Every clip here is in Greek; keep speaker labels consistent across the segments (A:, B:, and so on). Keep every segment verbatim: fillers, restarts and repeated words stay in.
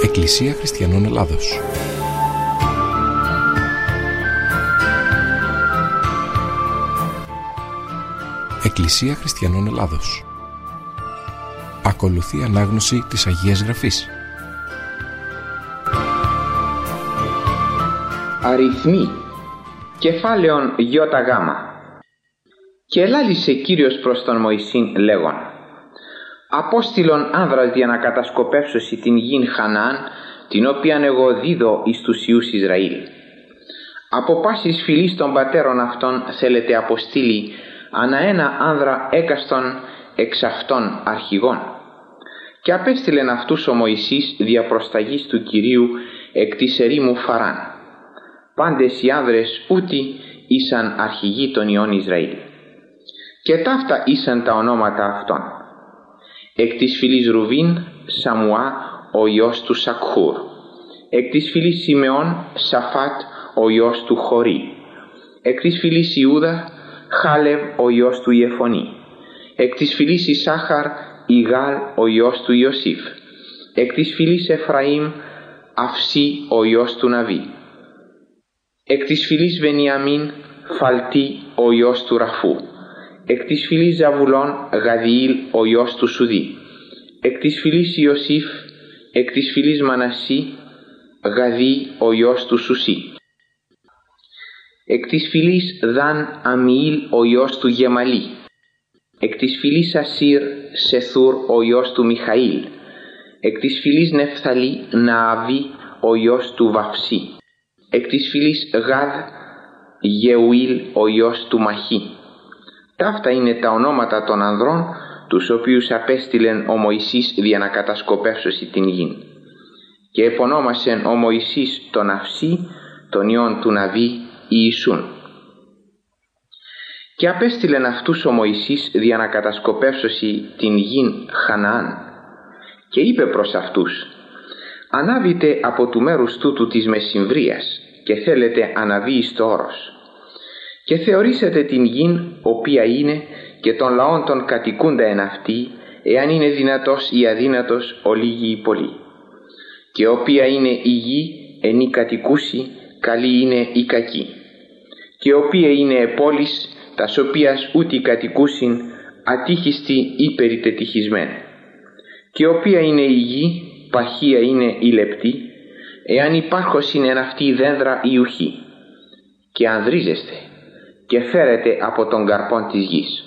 A: Εκκλησία Χριστιανών Ελλάδος. Εκκλησία Χριστιανών Ελλάδος. Ακολουθεί ανάγνωση της Αγίας Γραφής.
B: Αριθμοί. Κεφάλαιον γιώτα γάμα. Και ελάλησε Κύριος προς τον Μωυσήν λέγον: Απόστηλον άνδρας για να κατασκοπεύσωσι την γην Χαναάν, την οποίαν εγώ δίδω εις τους Υιούς Ισραήλ. Από πάσης φυλής των πατέρων αυτών θέλετε αποστείλει ανά ένα άνδρα έκαστον εξ αυτών αρχηγών. Και απέστειλεν αυτούς ο Μωυσής δια προσταγής του Κυρίου εκ της ερήμου Φαράν. Πάντες οι άνδρες ούτι ήσαν αρχηγοί των Υιών Ισραήλ. Και ταύτα ήσαν τα ονόματα αυτών. Εκ της φυλής Ρουβίν, Σαμουά, ο Υιός του Σακχούρ. Εκ της φυλής Σιμεών, Σαφάτ, ο Υιός του Χωρί. Εκ της φυλής Ιούδα, Χάλευ, ο Υιός του Ιεφωνή. Εκ της φυλής Ισάχαρ, Ιγάλ, ο Υιός του Ιωσήφ. Εκ της φυλής Εφραήμ, Αυσί, ο Υιός του Ναβί. Εκ της φυλής Βενιαμίν, Φαλτί, ο Υιός του Ραφού. Εκ της φυλής Ζαβουλών, Γαδιήλ, ο Υιός του Σουδί. Εκ της φυλής Ιωσήφ, εκ της φυλής Μανασί, Γαδί, ο Υιός του Σουσί. Εκ της φυλής Δαν, Αμιήλ, ο Υιός του Γεμαλί. Εκ της φυλής Ασύρ, Σεθούρ, ο Υιός του Μιχαήλ. Εκ της φυλής Νεφθαλή, Νααβί, ο Υιός του Βαυσί. Εκ της φυλής Γάδ, Γεουήλ, ο Υιός του Μαχή. Ταύτα είναι τα ονόματα των ανδρών, τους οποίους απέστειλεν ο Μωυσής δια να κατασκοπεύσωσι την γην. Και επωνόμασεν ο Μωυσής τον Αυσί, τον Υιόν του Ναβί, Ιησούν. Και απέστειλεν αυτούς ο Μωυσής δια να κατασκοπεύσωσι την γην Χαναάν. Και είπε προς αυτούς: Ανάβητε από του μέρους τούτου της μεσημβρίας και θέλετε αναβεί εις το όρος. Και θεωρήσετε την γην οποία είναι και των λαών των κατοικούντα εν αυτή, εάν είναι δυνατός ή αδύνατος ο λίγοι ή πολλοί. Και οποία είναι η γη εν η κατοικούσι, καλή είναι η κακή. Και οποία είναι πόλεις, τας οποίας ούτι κατοικούσιν, ατύχιστη ή περιτετυχισμένη. Και οποία είναι η γη, παχία είναι η λεπτή, εάν υπάρχωσιν εν αυτή δένδρα ή ουχή. Και ανδρίζεστε και φέρετε από τον καρπόν της γης.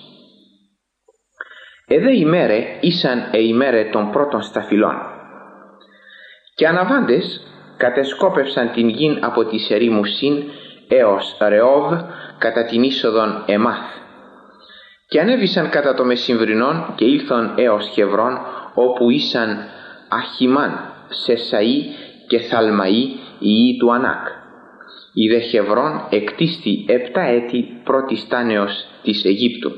B: Εδέ ημέρε ήσαν ε ημέρε των πρώτων σταφυλών. Και αναβάντες κατεσκόπευσαν την γην από της ερήμου Συν έως Ρεόβ κατά την είσοδον Εμάθ. Και ανέβησαν κατά το μεσημβρινόν και ήλθον έως Χεβρόν, όπου ήσαν Αχιμάν, Σεσαΐ και Θαλμαΐ οι υιοί του Ανάκ. Η δε Χεβρόν εκτίστη επτά έτη πρώτης τάνεως της Αιγύπτου.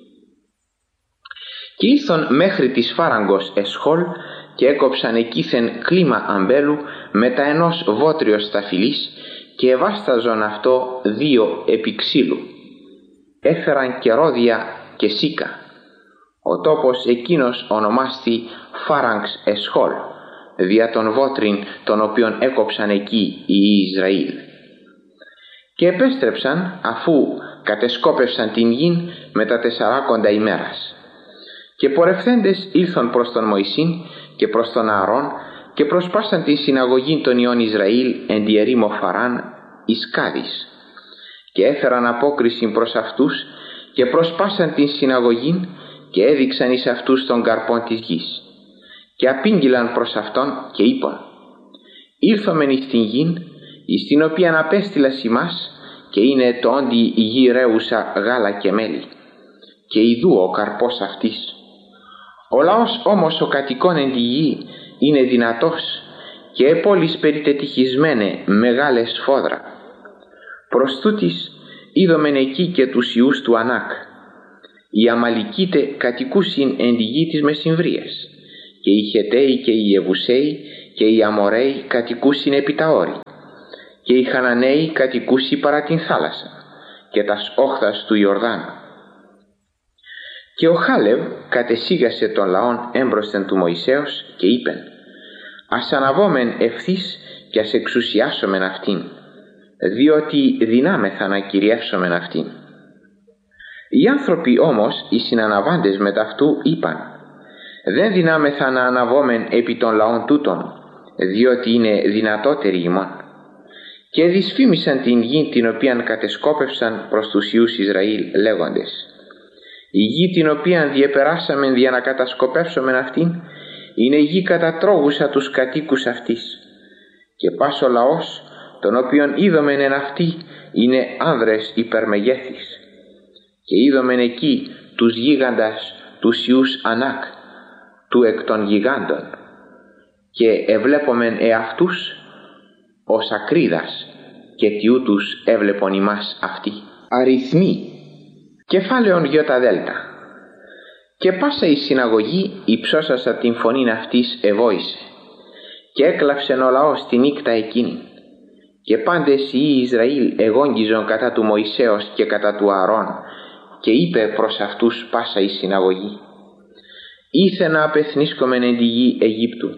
B: Και ήλθον μέχρι της Φάραγκος Εσχόλ και έκοψαν εκείθεν κλίμα αμπέλου μετά ενός βότριος σταφυλής και εβάσταζον αυτό δύο επί ξύλου. Έφεραν και ρόδια και σίκα. Ο τόπος εκείνος ονομάστη Φάραγγς Εσχόλ, δια των βότριν των οποίων έκοψαν εκεί οι Ισραήλ. Και επέστρεψαν αφού κατεσκόπευσαν την γην μετά τεσσαράκοντα ημέρας. Και πορευθέντες ήλθον προς τον Μωυσήν και προς τον Ααρών και προσπάσαν την συναγωγή των Υιών Ισραήλ εν τη ερήμο Φαράν εις Κάδης. Και έφεραν απόκριση προς αυτούς και προσπάσαν την συναγωγή και έδειξαν εις αυτούς τον καρπόν της γης. Και απήγγειλαν προς αυτόν και είπαν: Ήλθομεν εις την γην, εις την οποία απέστειλας ημάς, και είναι το όντι η γη ρέουσα γάλα και μέλι. Και ιδού ο καρπός αυτής. Ο λαός όμως ο κατοικών εν τη γη είναι δυνατός και επόλεις περιτετυχισμένε μεγάλες σφόδρα. Προς τούτης είδομεν εκεί και τους Υιούς του Ανάκ. Οι Αμαλικίτε κατοικούσιν εν τη γη της μεσημβρίας και οι Χεταίοι και οι Ιεβουσαίοι και οι Αμοραίοι κατοικούσιν επί τα όρη και οι Χαναναίοι κατοικούσι παρά την θάλασσα και τας όχθας του Ιορδάνου. Και ο Χάλευ κατεσίγασε των λαών έμπροσθεν του Μωυσέως και είπεν: Ας αναβόμεν ευθύς και ας εξουσιάσομεν αυτήν, διότι δυνάμεθα να κυριεύσομεν αυτήν. Οι άνθρωποι όμως, οι συναναβάντες μετ' αυτού, είπαν: δεν δυνάμεθα να αναβόμεν επί των λαών τούτων, διότι είναι δυνατότεροι ημών. Και δυσφήμισαν την γη την οποίαν κατεσκόπευσαν προς τους Υιούς Ισραήλ, λέγοντες: η γη την οποίαν διεπεράσαμεν για να κατασκοπεύσομεν αυτήν, είναι γη κατατρώγουσα τους κατοίκους αυτής. Και πας ο λαός, τον οποίον είδομεν εν αυτή, είναι άνδρες υπερμεγέθης. Και είδομεν εκεί τους γίγαντας, τους Υιούς Ανάκ, του εκ των γιγάντων. Και εβλέπομεν εαυτούς ως ακρίδας, και τιού τους έβλεπον ημάς αυτοί. Αριθμοί. Κεφάλαιον γιώτα δέλτα. Και πάσα η συναγωγή υψώσασα την φωνήν αυτής εβόησε, και έκλαψεν ο λαός τη νύκτα εκείνη. Και πάντες οι Ισραήλ εγόγγιζον κατά του Μωυσέως και κατά του Ααρών, και είπε προς αυτούς πάσα η συναγωγή: ήθε να απεθνίσκομεν εν τη γη Αιγύπτου,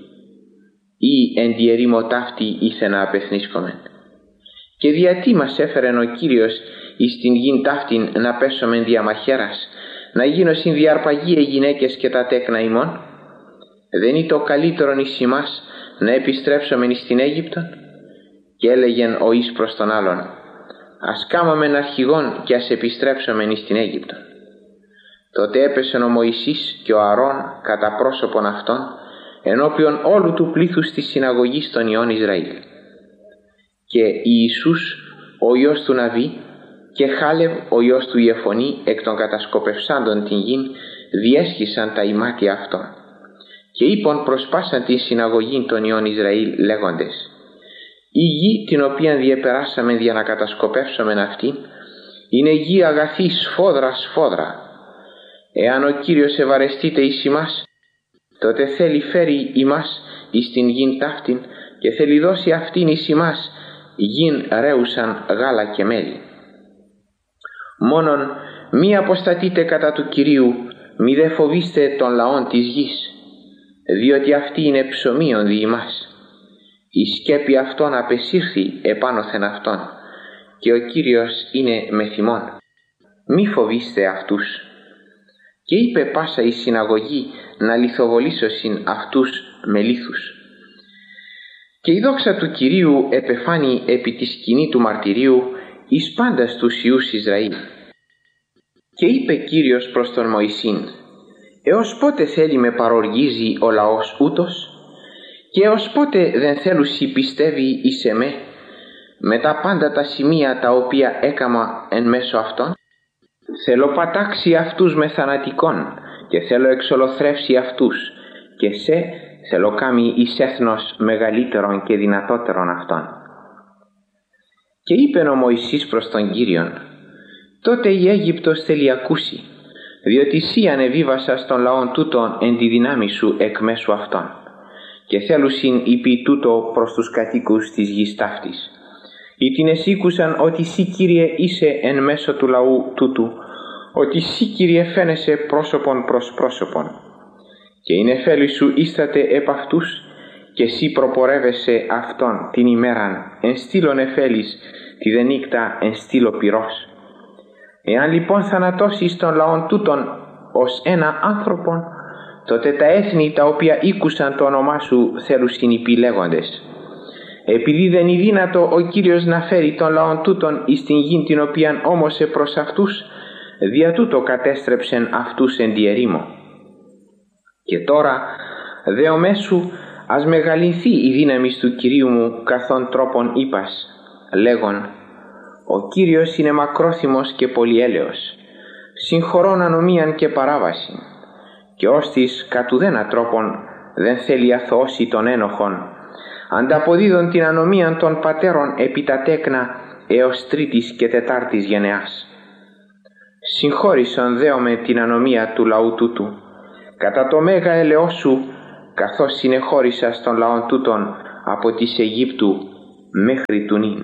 B: ή εν τη ερήμο ταύτη ήθε να απεθνίσκομεν. Και διατί μας έφερεν ο Κύριος εις την γην ταύτην να πέσομεν διαμαχαίρας, να γίνωσιν διαρπαγή οι γυναίκες και τα τέκνα ημών? Δεν είναι το καλύτερον εις ημάς να επιστρέψομεν εις την Αίγυπτον? Και έλεγεν ο εις προς τον άλλον: ας κάμαμεν αρχηγόν και ας επιστρέψομεν εις την Αίγυπτον. Τότε έπεσεν ο Μωυσής και ο Ααρών κατά πρόσωπον αυτών, ενώπιον όλου του πλήθους της συναγωγής των Υιών Ισραήλ. Και Ιησούς ο Υιός του Ναβί και Χάλευ ο Υιός του Ιεφωνή εκ των κατασκοπευσάντων την γην διέσχισαν τα ημάτια αυτών. Και είπον προς πάσαν την συναγωγήν των Υιών Ισραήλ λέγοντες: η γη την οποία διεπεράσαμε για να κατασκοπεύσομεν αυτήν, είναι γη αγαθή σφόδρα σφόδρα. Εάν ο Κύριος ευαρεστείται εις ημάς, τότε θέλει φέρει ημάς εις την γην ταύτην, και θέλει δώσει αυτήν εις ημάς γην ρέουσαν γάλα και μέλι. Μόνον μη αποστατείτε κατά του Κυρίου, μη δε φοβήστε των λαών της γης, διότι αυτή είναι ψωμίον δι' ημάς. Η σκέπη αυτών απεσύρθη επάνωθεν αυτών, και ο Κύριος είναι με θυμών. Μη φοβήστε αυτούς. Και είπε πάσα η συναγωγή να λιθοβολήσωσιν αυτούς με λίθους. Και η δόξα του Κυρίου επεφάνει επί τη σκηνή του μαρτυρίου εις πάντας τους Υιούς Ισραήλ. Και είπε Κύριος προς τον Μωυσήν: έως πότε θέλει με παροργίζει ο λαός ούτως, και έως πότε δεν θέλουσι πιστεύει εις εμέ, με τα πάντα τα σημεία τα οποία έκαμα εν μέσω αυτών? Θέλω πατάξει αυτούς με θανατικόν, και θέλω εξολοθρεύσει αυτούς, και σε θέλω κάμει εις έθνος μεγαλύτερον και δυνατότερον αυτών. Και είπεν ο Μωυσής προς τον Κύριον: τότε η Αίγυπτος θέλει ακούσει, διότι σύ ανεβίβασας των λαών τούτων εν τη δυνάμει σου εκ μέσου αυτών, και θέλουσιν υπή τούτο προς τους κατοίκους της γης ταύτης. Ή την εσήκουσαν ότι σύ Κύριε είσαι εν μέσω του λαού τούτου, ότι σύ Κύριε φαίνεσαι πρόσωπον προς πρόσωπον. Και η νεφέλη σου ίσταται επ' αυτούς, και σύ προπορεύεσαι αυτόν την ημέραν εν στήλο νεφέλης, τη δε νύκτα εν στήλο πυρός. Εάν λοιπόν θανατώσεις των λαών τούτων ως ένα άνθρωπον, τότε τα έθνη τα οποία ήκουσαν το όνομά σου θέλουν συνυπή λέγοντες: επειδή δεν είναι δύνατο ο Κύριος να φέρει των λαών τούτων εις την γην την οποίαν όμωσε προς αυτούς, δια τούτο κατέστρεψεν αυτούς εν τη ερήμο. Και τώρα δεομέσου ας μεγαλυνθεί η δύναμη του Κυρίου μου καθόν τρόπον είπας, λέγον: ο Κύριος είναι μακρόθυμος και πολυέλεος, συγχωρών ανομίαν και παράβαση, και ώστις κατ' ουδένα τρόπον δεν θέλει αθωώσει τον ένοχον, ανταποδίδων την ανομίαν των πατέρων επί τα τέκνα έως τρίτης και τετάρτης γενεάς. Συγχώρησον δέομαι την ανομία του λαού τούτου, κατά το μέγα ελεός σου, καθώς συνεχώρησας των λαών τούτων από της Αιγύπτου μέχρι του νυν.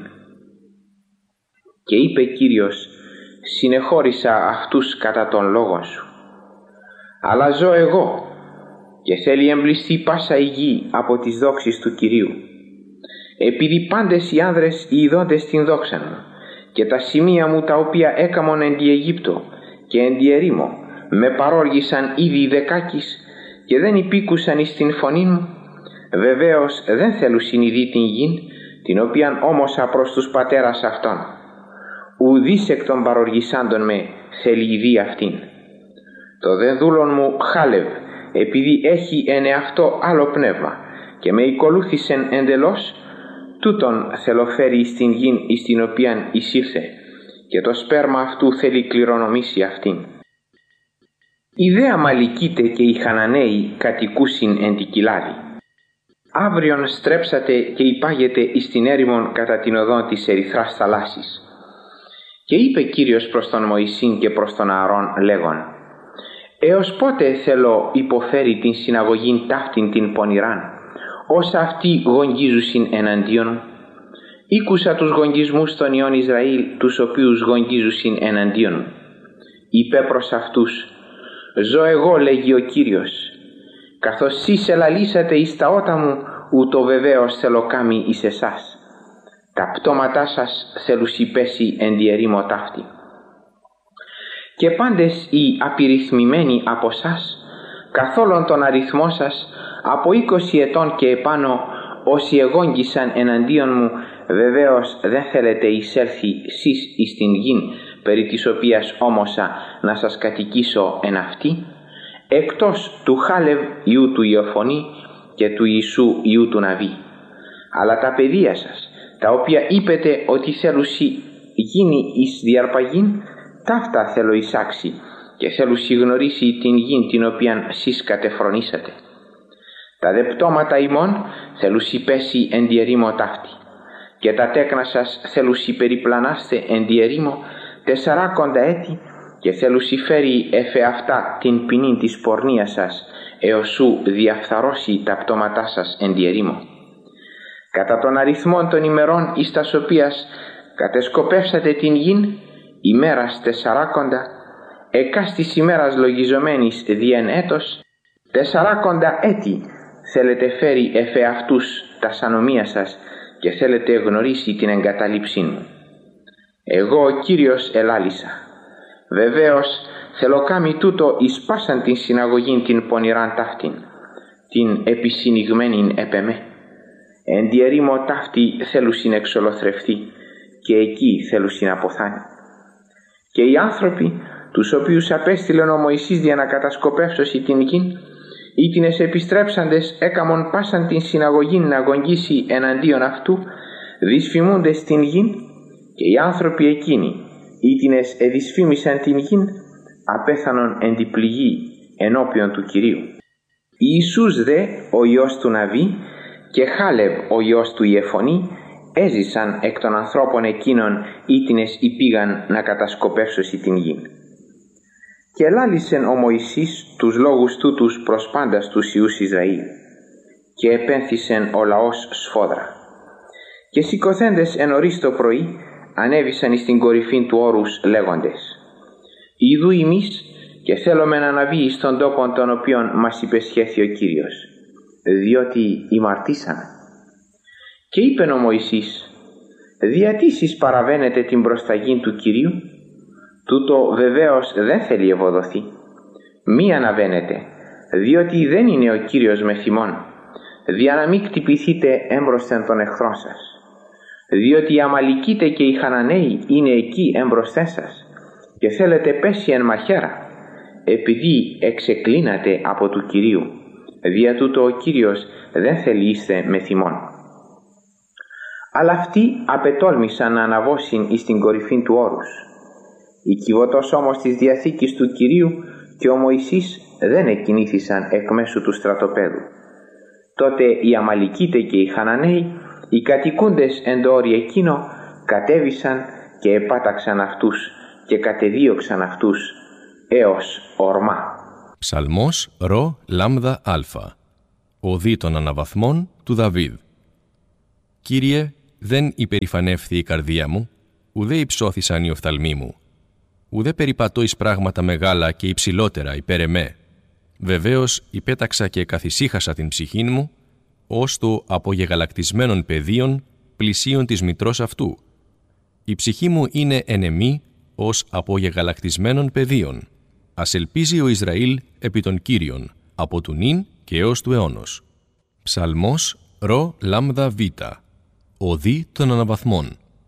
B: Και είπε Κύριος: συνεχώρησα αυτούς κατά τον λόγο σου. Αλλά ζω εγώ, και θέλει εμπληστεί πάσα η γη από τις δόξεις του Κυρίου. Επειδή πάντες οι άνδρες οι ειδώντες την δόξαν μου και τα σημεία μου τα οποία έκαμον εν τη Αιγύπτο και εν τη ερήμο με παρόργησαν ήδη δεκάκης και δεν υπήκουσαν εις την φωνή μου, βεβαίως δεν θέλουν συνειδεί την γην, την οποίαν όμωσα προς τους πατέρας αυτών. Ουδής εκ των παροργησάντων με θέλει δει αυτήν. Το δε δούλον μου Χάλευ, επειδή έχει εν εαυτό άλλο πνεύμα και με οικολούθησεν εντελώς, τούτον θέλω φέρει εις την γην εις την οποίαν εισήλθε, και το σπέρμα αυτού θέλει κληρονομήσει αυτήν. Οι δε Αμαλικίτε και οι Χαναναίοι κατοικούσιν εν τη κοιλάδη. Αύριον στρέψατε και υπάγετε εις την έρημον κατά την οδόν της ερυθράς θαλάσσης. Και είπε Κύριος προς τον Μωυσήν και προς τον Ααρών λέγον: έως πότε θέλω υποφέρει την συναγωγήν ταύτην την πονηράν, όσα αυτοί γογγίζουσιν εναντίον μου? Ήκουσα τους γογγισμούς των ιών Ισραήλ, τους οποίους γογγίζουσιν εναντίον μου. Είπε προς αυτούς: ζω εγώ, λέγει ο Κύριος, καθώς σεις ελαλήσατε εις τα ότα μου, ούτω βεβαίως θέλω κάμει εις εσάς. Τα πτώματά σας θέλουσι πέσει εν τη ερήμο ταύτη. Και πάντες οι απειριθμημένοι από σας, καθόλον τον αριθμό σας, από είκοσι ετών και επάνω, όσοι εγόγγισαν εναντίον μου, βεβαίως δεν θέλετε εισέλθει σεις εις την γην, περί της οποίας όμωσα να σας κατοικήσω εν αυτή, εκτός του Χάλευ ιού του Ιωφωνή και του Ιησού ιού του Ναβί. Αλλά τα παιδεία σας, τα οποία είπετε ότι θέλουσι γίνει εις διαρπαγήν, ταύτα θέλω εισάξει και θέλουσι γνωρίσει την γην την οποίαν σεις κατεφρονήσατε. Τα δε πτώματα ημών θέλουσι πέσει εν τη ερήμο ταύτη, και τα τέκνα σας θέλουσι περιπλανάστε εν τη ερήμο τεσσαράκοντα έτη, και θέλουσι φέρει εφ' αυτά την ποινή της πορνείας σας, έως σου διαφθαρώσει τα πτώματά σας εν τη ερήμο. Κατά των αριθμών των ημερών εις τας οποίας κατεσκοπεύσατε την γην, ημέρας τεσσαράκοντα, εκάστης ημέρας λογιζομένης διεν έτος, τεσσαράκοντα έτη θέλετε φέρει εφ' αυτούς τα σανομία σας και θέλετε γνωρίσει την εγκαταλείψή μου. Εγώ ο Κύριος ελάλησα. Βεβαίως θέλω κάμει τούτο εις πάσαν την συναγωγήν την πονηράν ταύτην, την επισυνηγμένην επ' εμέ. Εν τη ερήμο ταύτη θέλουσιν εξολοθρευτεί και εκεί θέλουσιν αποθάνει. Και οι άνθρωποι, τους οποίους απέστειλεν ο Μωυσής για να κατασκοπεύσωσει την γην, ήτινες επιστρέψαντες έκαμον πάσαν την συναγωγήν να γογγίσει εναντίον αυτού, δυσφημούντες την γην, και οι άνθρωποι εκείνοι, ήτινες εδυσφήμισαν την γην, απέθανον εν τη πληγή ενώπιον του Κυρίου. Ιησούς δε, ο Υιός του Ναβί, και Χάλευ, ο Υιός του Ιεφωνή, έζησαν εκ των ανθρώπων εκείνων ήτινες υπήγαν να κατασκοπεύσωσει την γην. Και ελάλησεν ο Μωυσής τους λόγους τούτους προς πάντας τους Υιούς Ισραήλ, και επένθησεν ο λαός σφόδρα. Και σηκωθέντες εν ωρίς το πρωί, ανέβησαν εις την κορυφήν του όρους λέγοντες: «Ιδού ημείς και θέλουμε να αναβεί εις τον τόπον τον οποίον μας υπεσχέθη ο Κύριος, διότι ημαρτήσαμε». Και είπεν ο Μωυσής: «Διατί σεις παραβαίνετε την προσταγήν του Κυρίου? Τούτο βεβαίως δεν θέλει ευωδοθεί. Μη αναβαίνετε, διότι δεν είναι ο Κύριος μεθ' ημών, δια να μην κτυπηθείτε έμπροσθεν των εχθρών σας. Διότι οι Αμαλικίτε και οι Χαναναίοι είναι εκεί έμπροσθεν σας, και θέλετε πέσει εν μαχαίρα, επειδή εξεκλίνατε από του Κυρίου. Δια τούτο ο Κύριος δεν θέλει είστε μεθ' ημών». Αλλά αυτοί απετόλμησαν να αναβώσουν εις την κορυφήν του όρους. Οι κυβωτός όμως της Διαθήκης του Κυρίου και ο Μωυσής δεν εκκινήθησαν εκ μέσου του στρατοπέδου. Τότε οι Αμαλικίτε και οι Χαναναίοι, οι κατοικούντες εν το όρι εκείνο, κατέβησαν και επάταξαν αυτούς και κατεδίωξαν αυτούς έως ορμά.
C: Ψαλμός ρο λάμδα αλφα. Οδή των αναβαθμών του Δαβίδ. Κύριε, δεν υπερηφανεύθη η καρδία μου, ουδέ υψώθησαν οι οφθαλμοί μου, ουδέ περιπατώ εις πράγματα μεγάλα και υψηλότερα υπέρ εμέ. βεβαίως υπέταξα και καθησύχασα την ψυχήν μου, ως το απογεγαλακτισμένων πεδίων πλησίων της μητρός αυτού. Η ψυχή μου είναι εν εμή ως απογεγαλακτισμένων πεδίων. Ας ελπίζει ο Ισραήλ επί των Κύριων, από του νυν και έως του αιώνος. Ψαλμός ρο λάμδα β. Οδή των αναβαθμών.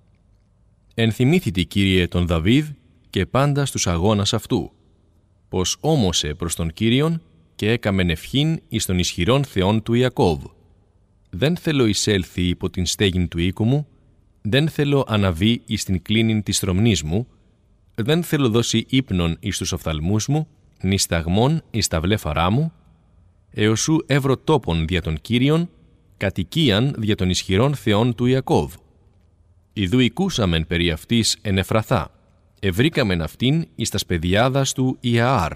C: Ενθυμήθητη, Κύριε, τον Δαβίδ και πάντα στους αγώνας αυτού, πως όμωσε προς τον Κύριον και έκαμεν ευχήν εις των ισχυρών θεών του Ιακώβ. Δεν θέλω εισέλθει υπό την στέγην του οίκου μου, δεν θέλω αναβεί εις την κλίνην της τρομνής μου, δεν θέλω δώσει ύπνον εις τους οφθαλμούς μου, νη σταγμόν εις τα βλέφαρά μου, έως σου έβρω τόπον δια των Κύριων, κατοικίαν δια των ισχυρών θεών του Ιακώβ. Ιδού οικούσαμεν περί αυτής εν Εφραθά, ευρήκαμεν αυτήν εις τας παιδιάδας του Ιαάρ.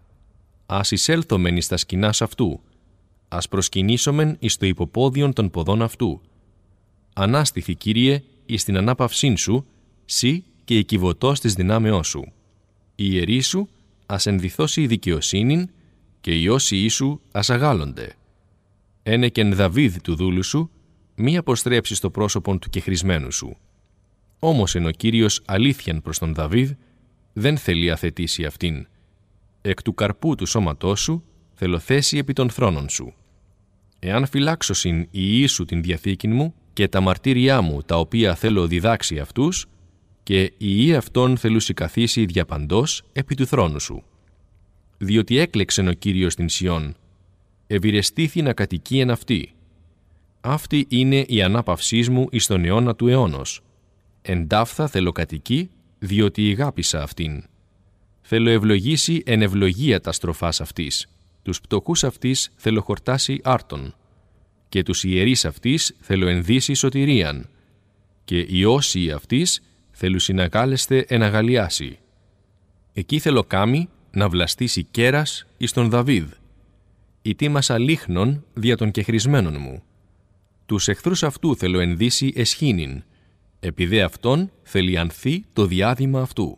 C: Ας εισέλθομεν εις τα σκηνάς αυτού, ας προσκυνήσομεν εις το υποπόδιον των ποδών αυτού. Ανάστηθη, Κύριε, εις την ανάπαυσήν σου, σύ και η κυβωτός της δυνάμεώς σου. Η ιερή σου ας ενδυθώσει η δικαιοσύνην και οι όσοι σου ας αγάλλονται. Ένεκεν Δαβίδ του δούλου σου, μη αποστρέψεις το πρόσωπον του κεχρισμένου σου. Όμως εν ο Κύριος αλήθιαν προς τον Δαβίδ, δεν θέλει αθετήσει αυτήν. Εκ του καρπού του σώματός σου θέλω θέσει επί των θρόνων σου. Εάν φυλάξωσιν οι ιοί σου την διαθήκην μου και τα μαρτύριά μου τα οποία θέλω διδάξει αυτούς, και οι ιοί αυτών θέλουσι καθίσει διαπαντός επί του θρόνου σου. Διότι έκλεξεν ο Κύριος την Σιών, ευηρεστήθη να κατοικεί εν αυτή. Αυτή είναι η ανάπαυσής μου εις τον αιώνα του αιώνος. Εντάφθα θέλω κατοικεί, διότι ηγάπησα αυτήν. Θέλω ευλογήσει εν ευλογία τα στροφάς αυτής. Τους πτωχούς αυτής θέλω χορτάσει άρτον. Και τους ιερείς αυτής θέλω ενδύσει σωτηρίαν. Και οι όσοι αυτής θέλουν συναγάλεστε εν αγαλιάσει. Εκεί θέλω κάμι να βλαστήσει κέρας εις τον Δαβίδ. Ητήμασα λίχνον δια των κεχρισμένων μου. Τους εχθρούς αυτού θέλω ενδύσει εσχήνην. Επειδή αυτόν θέλει ανθεί το διάδημα αυτού.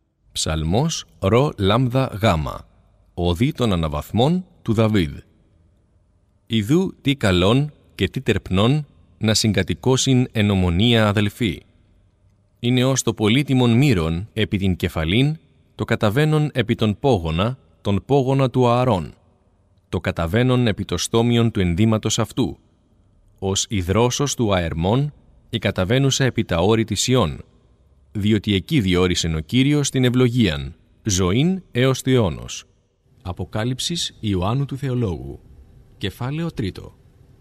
C: Ψαλμός ρο λάμδα γάμα. Οδή των αναβαθμών του Δαβίδ. Ιδού τι καλόν και τι τερπνών να συγκατοικώσιν εν ομονία αδελφοί. Είναι ως το πολύτιμον μύρον επί την κεφαλήν, το καταβαίνον επί τον πόγονα, τον πόγονα του Ααρών, το καταβαίνον επί το στόμιον του ενδύματος αυτού, ως υδρόσος του αερμών, η καταβαίνουσα επί τα όρη της Ιών, διότι εκεί διόρισεν ο Κύριος την ευλογίαν, ζωήν έως του αιώνος. Αποκάλυψης Ιωάννου του Θεολόγου, κεφάλαιο τρίτο.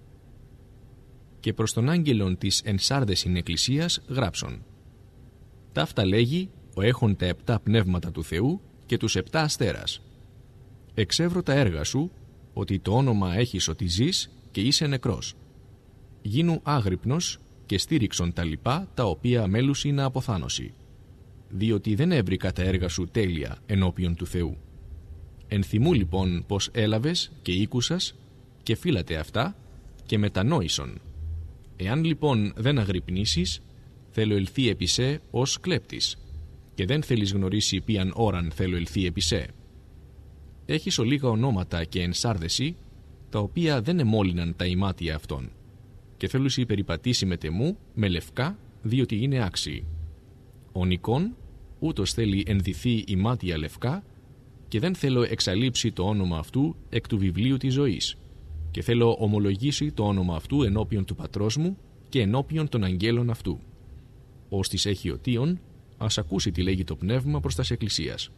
C: Και προς τον άγγελον της εν Σάρδεσιν εκκλησίας γράψον. Ταύτα λέγει ο έχων τα επτά πνεύματα του Θεού και τους επτά αστέρας. Εξεύρω τα έργα σου, ότι το όνομα έχεις ότι ζεις και είσαι νεκρός. Γίνου άγρυπνος και στήριξον τα λοιπά τα οποία μέλουσι να αποθάνωση. Διότι δεν έβρικα τα έργα σου τέλεια ενώπιον του Θεού. Ενθυμού λοιπόν πως έλαβες και ήκουσας και φύλατε αυτά και μετανόησον. Εάν λοιπόν δεν αγρυπνήσεις, θέλω ελθεί επί σε ως κλέπτης, και δεν θέλεις γνωρίσει ποιαν ώραν θέλω ελθεί επί σε. Έχεις ολίγα ονόματα και ενσάρδεση, τα οποία δεν εμόλυναν τα ημάτια αυτών, και θέλουσι περιπατήσει με τεμού με λευκά, διότι είναι άξιοι. Ο Νικόν ούτως θέλει ενδυθεί ημάτια λευκά, και δεν θέλω εξαλείψει το όνομα αυτού εκ του βιβλίου της ζωής, και θέλω ομολογήσει το όνομα αυτού ενώπιον του πατρός μου και ενώπιον των αγγέλων αυτού. Ως της έχει οτίον, ας ακούσει τι λέγει το πνεύμα προς τας εκκλησίας.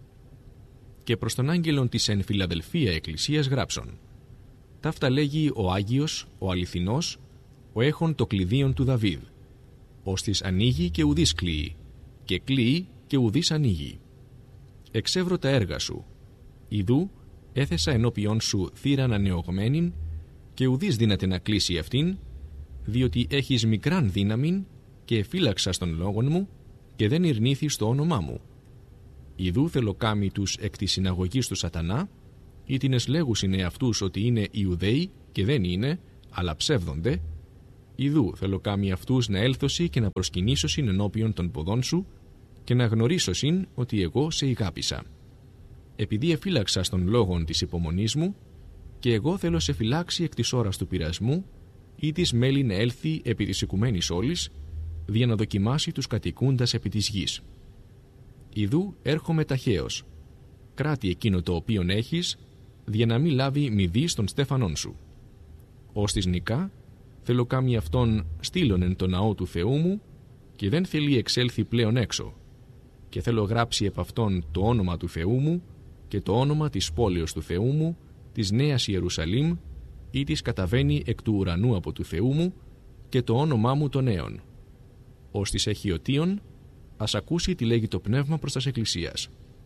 C: Και προς τον άγγελον της εν Φιλαδελφία εκκλησίας γράψον. Ταύτα λέγει ο Άγιος, ο αληθινός, ο έχων το κλειδίον του Δαβίδ. Ως της ανοίγει και ουδής κλείει, και κλείει και ουδής ανοίγει. Εξεύρω τα έργα σου. Ιδού έθεσα ενώπιον σου θύραν ανεωγμένην, και ουδής δύναται να κλείσει αυτήν, διότι έχεις μικράν δύναμην και εφύλαξα στον λόγον μου και δεν ειρνήθης το όνομά μου. Ιδού θέλω κάμει τους εκ της συναγωγής του σατανά, ή την εσλέγουσιν εαυτούς ότι είναι Ιουδαίοι και δεν είναι, αλλά ψεύδονται. Ιδού θέλω κάμει αυτούς να έλθωσι και να προσκυνήσωσιν ενώπιον των ποδών σου και να γνωρίσωσιν ότι εγώ σε ηγάπησα. επειδή εφύλαξα στον λόγον της υπομονής μου, και εγώ θέλω σε φυλάξει εκ της ώρας του πειρασμού, ή της μέλη να έλθει επί της οικουμένης όλης, δια να δοκιμάσει τους κατοικούντας επί της γης. Ιδού έρχομαι ταχαίως. Κράτη εκείνο το οποίον έχεις, δια να μην λάβει μηδή στον στέφανόν σου. Ως της νικά, θέλω κάμει αυτόν στείλον εν το ναό του Θεού μου, και δεν θέλει εξέλθει πλέον έξω, και θέλω γράψει επ' αυτόν το όνομα του Θεού μου και το όνομα της πόλεως του Θεού μου, της Νέας Ιερουσαλήμ, ή της καταβαίνει εκ του ουρανού από του Θεού μου, και το όνομά μου των νέων. Ως της εχιωτίων, ας ακούσει τι λέγει το πνεύμα προς τας εκκλησίας.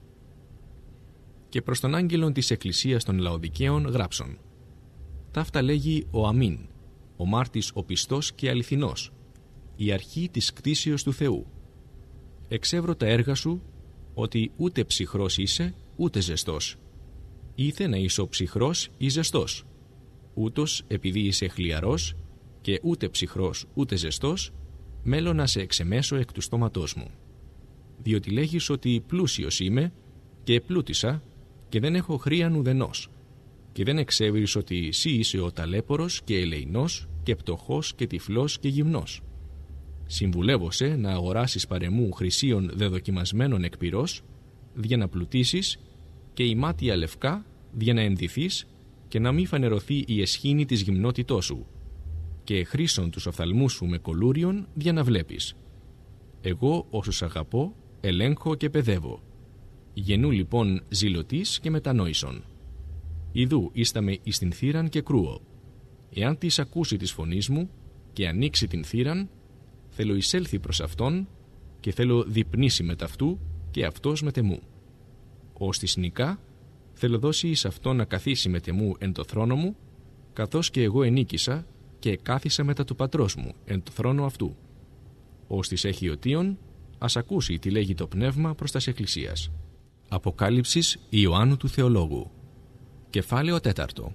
C: Και προς τον άγγελον της εκκλησίας των Λαοδικαίων γράψον. Ταύτα λέγει ο Αμήν, ο μάρτης ο πιστός και αληθινός, η αρχή της κτήσεως του Θεού. Εξεύρω τα έργα σου, ότι ούτε ψυχρός είσαι, ούτε ζεστός. Ήθε να είσαι ο ψυχρός ή ζεστός. Ούτως, επειδή είσαι χλιαρός και ούτε ψυχρός ούτε ζεστός, μέλω να σε εξεμέσω εκ του στόματός μου. Διότι λέγεις ότι πλούσιος είμαι και επλούτησα και δεν έχω χρείαν ουδενός, και δεν εξέβηρεις ότι εσύ είσαι ο ταλέπορος και ελεηνός και πτωχός και τυφλός και γυμνός. Συμβουλεύωσε να αγοράσεις παρεμού χρυσίων δεδοκιμασμένων εκ πυρός, δια να πλουτίσεις, και η μάτια λευκά, δια να ενδυθείς, και να μην φανερωθεί η εσχήνη της γυμνότητός σου, και χρήσον τους οφθαλμούς σου με κολούριον, δια να βλέπεις. Εγώ όσους αγαπώ, ελέγχω και παιδεύω. Γενού λοιπόν ζηλωτής και μετανόησον. Ιδούίσταμε εις την θύραν και κρούω. Εάν της ακούσει της φωνής μου και ανοίξει την θύραν, θέλω εισέλθει προς αυτόν και θέλω διπνήσει με ταυτού και αυτός με τεμού. Ως της νικά θέλω δώσει εις αυτόν να καθίσει με τεμού εν το θρόνο μου, καθώς και εγώ ενίκησα και κάθισα μετά του πατρός μου εν το θρόνο αυτού. Ως της εχιωτίων, ας ακούσει τι λέγει το πνεύμα προς τας εκκλησίας. Αποκάλυψης Ιωάννου του Θεολόγου. Κεφάλαιο τέταρτο.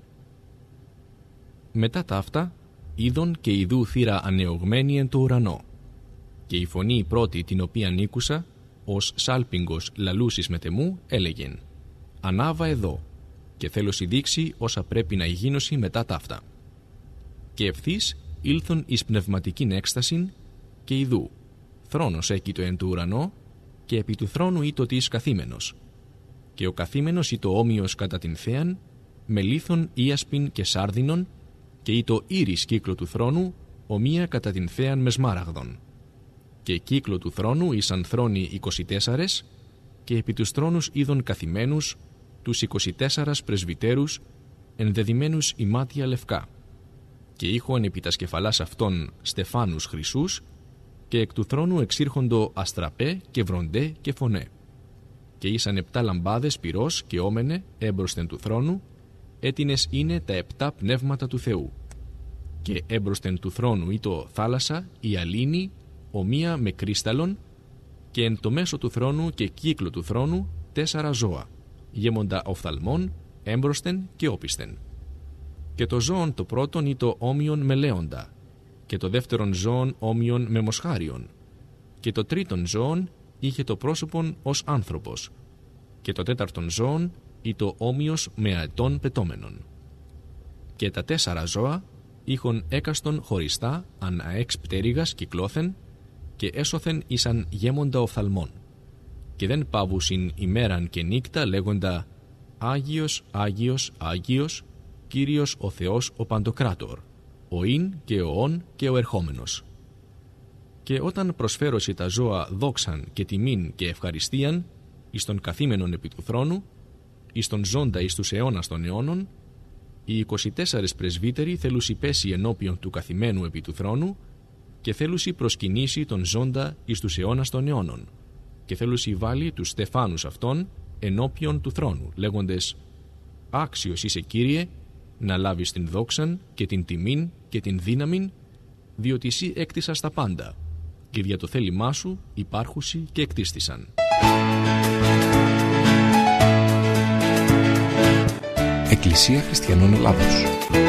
C: Μετά ταύτα, είδον και ιδού θύρα ανεωγμένη εν το ουρανό. Και η φωνή η πρώτη την οποία ήκουσα, ως σάλπιγγος λαλούσης με τεμού, έλεγεν: «Ανάβα εδώ, και θέλω σοι δείξει όσα πρέπει να γίνωση μετά ταύτα». Και ευθύς ήλθον εις πνευματικήν έκστασιν, και ιδού, θρόνος έκειτο εν του ουρανό, και επί του θρόνου ήτο της καθήμενος. Και ο καθήμενος ήτο όμοιος κατά την θέαν, με λίθον ίασπιν και σάρδινον, και ήτο ήρης κύκλο του θρόνου, ομοία κατά την θέαν με σμάραγδον. Και κύκλο του θρόνου ήσαν θρόνοι εικοσιτέσσαρες, και επί τους θρόνους είδων καθημένους τους εικοσιτέσσαρας πρεσβυτέρους, ενδεδημένους ημάτια λευκά. Και ήχον επί τας κεφαλάς αυτών στεφάνους χρυσούς, και εκ του θρόνου εξήρχοντο αστραπέ και βροντέ και φωνέ. Και ήσαν επτά λαμπάδες πυρός και όμενε έμπροσθεν του θρόνου, έτινες είναι τα επτά πνεύματα του Θεού. Και έμπροσθεν του θρόνου ήτο θάλασσα, η αλήνη, ομοία με κρίσταλον, και εν το μέσο του θρόνου και κύκλο του θρόνου τέσσερα ζώα, γέμοντα οφθαλμών, έμπροσθεν και όπισθεν. Και το ζώον το πρώτον ήτο όμοιον με λέοντα, και το δεύτερον ζώον όμοιον με μοσχάριον, και το τρίτον ζώον είχε το πρόσωπον ως άνθρωπος, και το τέταρτον ζώον ήτο όμοιος με αετών πετώμενον. Και τα τέσσερα ζώα είχον έκαστον χωριστά αν αέξ πτέρυγας κυκλώθεν, και έσωθεν ήσαν γέμοντα οφθαλμών, και δεν πάβουσιν ημέραν και νύκτα λέγοντα «Άγιος, Άγιος, Άγιος, Κύριος ο Θεός ο Παντοκράτορ, ο Ιν και ο Ον και ο Ερχόμενος». Και όταν προσφέρωση τα ζώα δόξαν και τιμήν και ευχαριστίαν εις τον καθήμενον επί του θρόνου, εις τον ζώντα εις τους αιώνας των αιώνων, οι εικοσιτέσσαρες πρεσβύτεροι θέλουσι πέσει ενώπιον του καθημένου επί του θρόνου, και θέλουσι προσκυνήσει τον ζώντα εις τους αιώνας των αιώνων, και θέλουσι βάλει τους στεφάνους αυτών ενώπιον του θρόνου, λέγοντες «Άξιος είσαι, Κύριε, να λάβεις την δόξαν και την τιμήν και την δύναμην, διότι εσύ έκτισας τα πάντα, και δια το θέλημά σου υπάρχουσι και εκτίστησαν».
A: Εκκλησία Χριστιανών Ελλάδος.